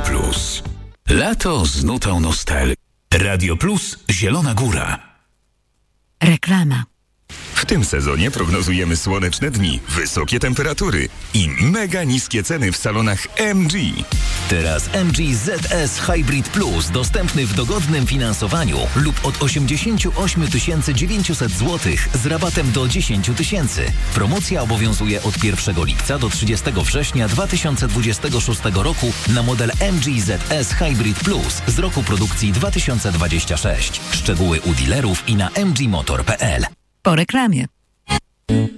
Plus. Lato z nutą nostalgii. Radio Plus Zielona Góra. Reklama. W tym sezonie prognozujemy słoneczne dni, wysokie temperatury i mega niskie ceny w salonach MG. Teraz MG ZS Hybrid Plus dostępny w dogodnym finansowaniu lub od 88 900 zł z rabatem do 10 000. Promocja obowiązuje od 1 lipca do 30 września 2026 roku na model MG ZS Hybrid Plus z roku produkcji 2026. Szczegóły u dealerów i na mgmotor.pl. Po reklamie.